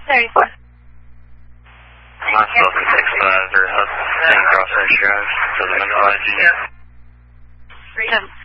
34. Myself and 65 or Hudson Crossroads Drive to the mental IG.